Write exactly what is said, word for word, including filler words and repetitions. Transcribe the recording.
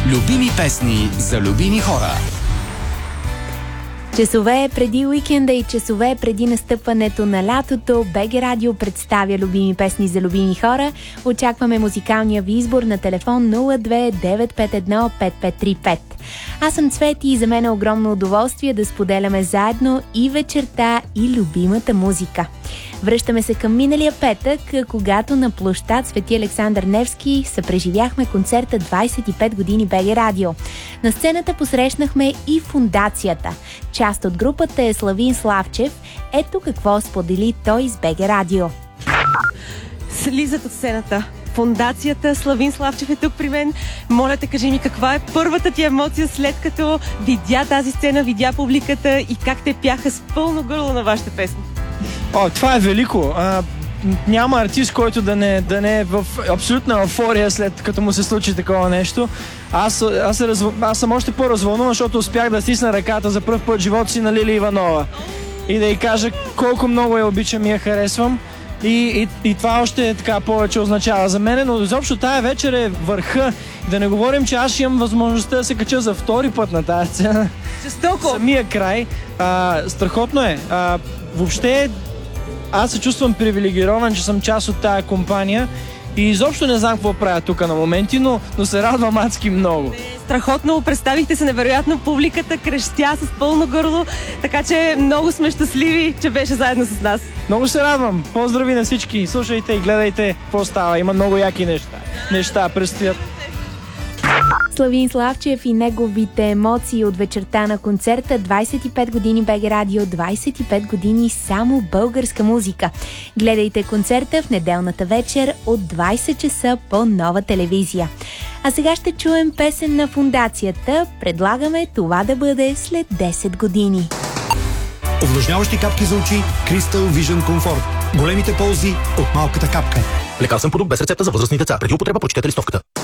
Любими песни за любими хора. Часове преди уикенда и часове преди настъпването на лятото, БГ Радио представя любими песни за любими хора. Очакваме музикалния ви избор на телефон нула две девет пет едно пет пет три пет. Аз съм Цвети и за мен е огромно удоволствие да споделяме заедно и вечерта, и любимата музика. Връщаме се към миналия петък, когато на площад Свети Александър Невски съпреживяхме концерта двайсет и пет години БГ Радио. На сцената посрещнахме и фундацията. Част от групата е Славин Славчев. Ето какво сподели той с БГ Радио. Слизат от сцената фундацията. Славин Славчев е тук при мен. Моля те, кажи ми, каква е първата ти емоция след като видя тази сцена, видя публиката и как те пяха с пълно гърло на вашите песни? О, това е велико. А, няма артист, който да не, да не е в абсолютна еуфория след като му се случи такова нещо. Аз, аз, разв... аз съм още по-развълнуван, защото успях да стисна ръката за пръв път в живота си на Лили Иванова и да й кажа колко много я обичам и я харесвам. И, и, и това още така повече означава за мен, но изобщо тая вечер е върха. Да не говорим, че аз имам възможността да се кача за втори път на тази сцена. Жестоко! Самия край. А, страхотно е. А, въобще аз се чувствам привилегирован, че съм част от тая компания и изобщо не знам какво правя тук на моменти, но, но се радвам адски много. Страхотно, представихте се невероятно, публиката крещя с пълно гърло, така че много сме щастливи, че беше заедно с нас. Много се радвам. Поздрави на всички. Слушайте и гледайте какво става. Има много яки неща. Неща предстоят. Славин Славчев и неговите емоции от вечерта на концерта двайсет и пет години БГ Радио, двайсет и пет години само българска музика. Гледайте концерта в неделната вечер от двайсет часа по Нова телевизия. А сега ще чуем песен на фундацията. Предлагаме това да бъде след десет години. Увлажняващи капки за очи Crystal Vision Comfort. Големите ползи от малката капка. Лекарствен продукт без рецепта за възрастни деца. Преди употреба прочетете листовката.